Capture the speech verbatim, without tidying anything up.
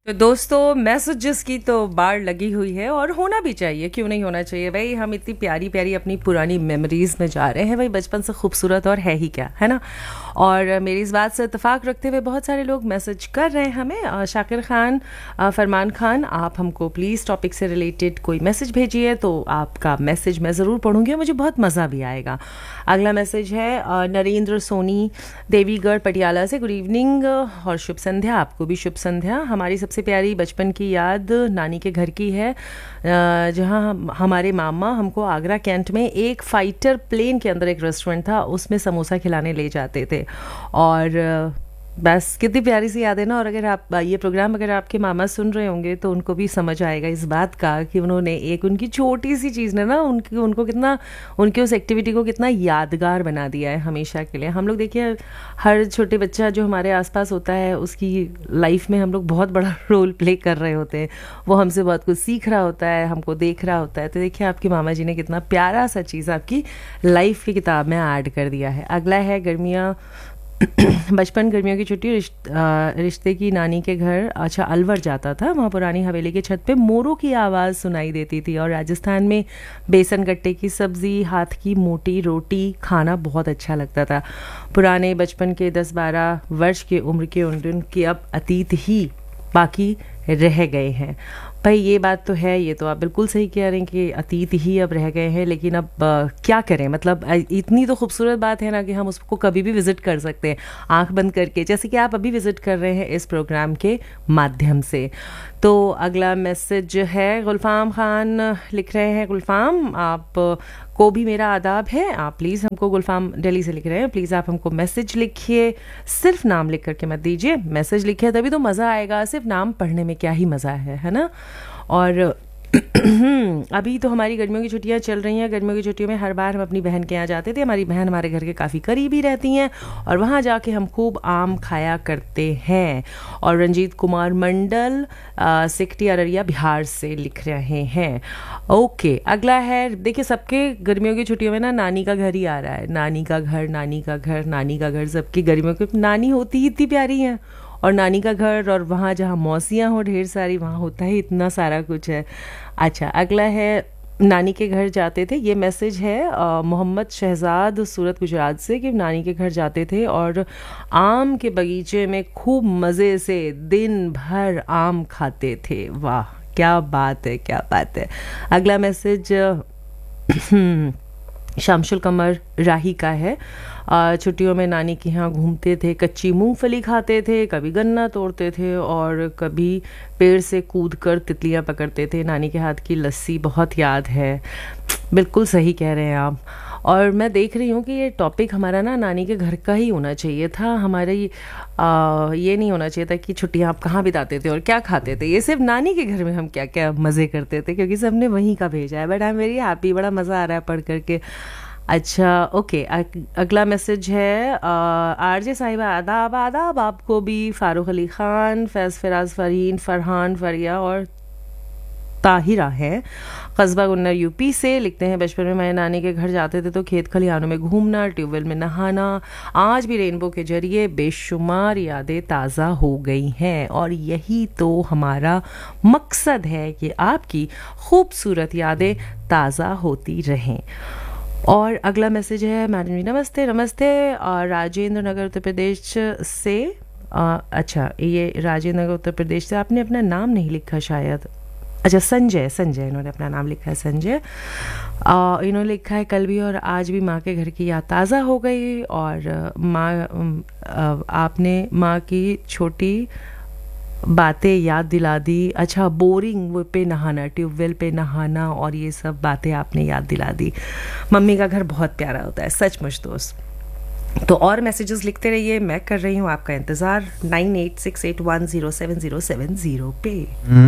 तो दोस्तों मैसेजेस की तो बाढ़ लगी हुई है और होना भी चाहिए, क्यों नहीं होना चाहिए भाई। हम इतनी प्यारी प्यारी अपनी पुरानी मेमोरीज में जा रहे हैं भाई, बचपन से खूबसूरत और है ही क्या, है ना। और मेरी इस बात से इत्तेफाक रखते हुए बहुत सारे लोग मैसेज कर रहे हैं हमें। शाकिर खान, फरमान खान, आप हमको प्लीज़ टॉपिक से रिलेटेड कोई मैसेज भेजिए, तो आपका मैसेज मैं ज़रूर पढ़ूंगी और मुझे बहुत मज़ा भी आएगा। अगला मैसेज है नरेंद्र सोनी देवीगढ़ पटियाला से। गुड इवनिंग और शुभ संध्या। आपको भी शुभ संध्या। हमारी सबसे प्यारी बचपन की याद नानी के घर की है, जहां हमारे मामा हमको आगरा कैंट में एक फाइटर प्लेन के अंदर एक रेस्टोरेंट था, उसमें समोसा खिलाने ले जाते थे। और बस कितनी प्यारी सी याद है ना। और अगर आप ये प्रोग्राम अगर आपके मामा सुन रहे होंगे तो उनको भी समझ आएगा इस बात का कि उन्होंने एक उनकी छोटी सी चीज़ ने ना उनकी उनको कितना उनकी उस एक्टिविटी को कितना यादगार बना दिया है हमेशा के लिए। हम लोग देखिए, हर छोटे बच्चा जो हमारे आसपास होता है उसकी लाइफ में हम लोग बहुत बड़ा रोल प्ले कर रहे होते हैं। वो हमसे बहुत कुछ सीख रहा होता है, हमको देख रहा होता है। तो देखिए आपके मामा जी ने कितना प्यारा सा चीज़ आपकी लाइफ की किताब में ऐड कर दिया है। अगला है गर्मियाँ बचपन गर्मियों की छुट्टी रिश्त, रिश्ते की नानी के घर अच्छा अलवर जाता था। वहाँ पुरानी हवेली के छत पे मोरों की आवाज़ सुनाई देती थी और राजस्थान में बेसन गट्टे की सब्ज़ी, हाथ की मोटी रोटी खाना बहुत अच्छा लगता था। पुराने बचपन के दस बारह वर्ष के उम्र के उनके अब अतीत ही बाकी रह गए हैं। भाई ये बात तो है, ये तो आप बिल्कुल सही कह रहे हैं कि अतीत ही अब रह गए हैं, लेकिन अब आ, क्या करें। मतलब इतनी तो खूबसूरत बात है ना कि हम उसको कभी भी विज़िट कर सकते हैं आंख बंद करके, जैसे कि आप अभी विज़िट कर रहे हैं इस प्रोग्राम के माध्यम से। तो अगला मैसेज है गुलफाम खान लिख रहे हैं। गुलफाम, आप को भी मेरा आदाब है। आप प्लीज़ हमको, गुलफाम दिल्ली से लिख रहे हैं, प्लीज़ आप हमको मैसेज लिखिए, सिर्फ नाम लिख करके मत दीजिए। मैसेज लिखिए तभी तो मज़ा आएगा, सिर्फ नाम पढ़ने में क्या ही मज़ा है है ना। और अभी तो हमारी गर्मियों की छुट्टियां चल रही हैं। गर्मियों की छुट्टियों में हर बार हम अपनी बहन के यहाँ जाते थे। हमारी बहन हमारे घर के काफ़ी करीब ही रहती हैं और वहाँ जाके हम खूब आम खाया करते हैं। और रंजीत कुमार मंडल सिकटी अररिया बिहार से लिख रहे हैं। ओके, अगला है, देखिए सबके गर्मियों की छुट्टियों में ना नानी का घर ही आ रहा है। नानी का घर, नानी का घर, नानी का घर, सबकी गर्मियों की नानी होती ही इतनी प्यारी हैं। और नानी का घर, और वहाँ जहाँ मौसियाँ हो ढेर सारी, वहाँ होता है इतना सारा कुछ है। अच्छा, अगला है नानी के घर जाते थे। ये मैसेज है मोहम्मद शहजाद सूरत गुजरात से कि नानी के घर जाते थे और आम के बगीचे में खूब मज़े से दिन भर आम खाते थे। वाह क्या बात है, क्या बात है। अगला मैसेज शामशुल कमर राही का है। छुट्टियों में नानी के यहाँ घूमते थे, कच्ची मूंगफली खाते थे, कभी गन्ना तोड़ते थे और कभी पेड़ से कूदकर तितलियाँ पकड़ते थे। नानी के हाथ की लस्सी बहुत याद है। बिल्कुल सही कह रहे हैं आप। और मैं देख रही हूँ कि ये टॉपिक हमारा ना नानी के घर का ही होना चाहिए था। हमारी आ, ये नहीं होना चाहिए था कि छुट्टियाँ आप कहाँ बिताते थे और क्या खाते थे। ये सिर्फ नानी के घर में हम क्या क्या मज़े करते थे, क्योंकि सबने वहीं का भेजा है। But I am very happy, बड़ा मज़ा आ रहा है पढ़ करके। अच्छा ओके, अगला मैसेज है आरजे साहिबा आदाब आदाब। आपको भी फारूक अली खान, फैज़ फिराज फरहीन, फरहान फरिया और ताहिरा है कस्बा गुन्नर यूपी से। लिखते हैं बचपन में मैं नानी के घर जाते थे तो खेत खलिहानों में घूमना, ट्यूबवेल में नहाना, आज भी रेनबो के जरिए बेशुमार यादें ताज़ा हो गई हैं। और यही तो हमारा मकसद है कि आपकी खूबसूरत यादें ताज़ा होती रहें। और अगला मैसेज है मैडम जी नमस्ते नमस्ते, और राजेंद्र नगर उत्तर प्रदेश से। आ, अच्छा, ये राजेंद्र नगर उत्तर प्रदेश से। आपने अपना नाम नहीं लिखा शायद। अच्छा, संजय, संजय इन्होंने अपना नाम लिखा है, संजय। इन्होंने लिखा है कल भी और आज भी माँ के घर की याद ताज़ा हो गई। और माँ, आपने माँ की छोटी बातें याद दिला दी। अच्छा, बोरिंग वो पे नहाना, ट्यूबवेल पे नहाना और ये सब बातें आपने याद दिला दी। मम्मी का घर बहुत प्यारा होता है सचमुच दोस्त। तो और मैसेजेस लिखते रहिए, मैं कर रही हूँ आपका इंतज़ार nine eight six eight one zero seven zero seven zero पे।